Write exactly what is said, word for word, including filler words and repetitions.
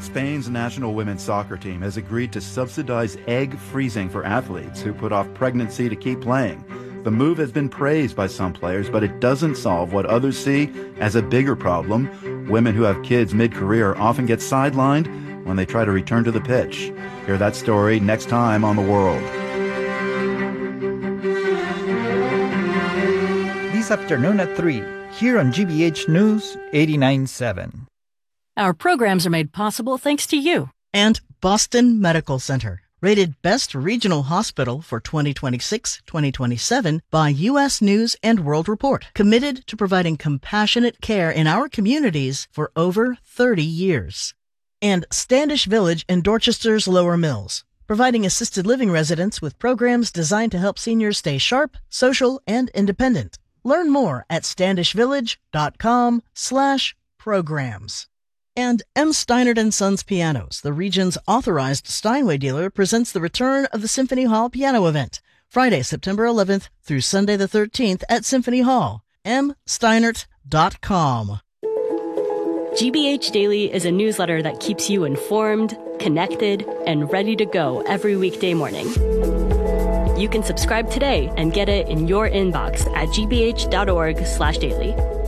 Spain's national women's soccer team has agreed to subsidize egg freezing for athletes who put off pregnancy to keep playing. The move has been praised by some players, but it doesn't solve what others see as a bigger problem. Women who have kids mid-career often get sidelined when they try to return to the pitch. Hear that story next time on The World. This afternoon at three, here on G B H News eighty-nine point seven. Our programs are made possible thanks to you. And Boston Medical Center, rated Best Regional Hospital for twenty twenty-six twenty twenty-seven by U S News and World Report, committed to providing compassionate care in our communities for over thirty years. And Standish Village in Dorchester's Lower Mills, providing assisted living residents with programs designed to help seniors stay sharp, social, and independent. Learn more at standishvillage.com slash programs. And M. Steinert and Sons Pianos, the region's authorized Steinway dealer, presents the return of the Symphony Hall Piano Event, Friday, September eleventh through Sunday the thirteenth at Symphony Hall. m steinert dot com. G B H Daily is a newsletter that keeps you informed, connected, and ready to go every weekday morning. You can subscribe today and get it in your inbox at gbh.org slash daily.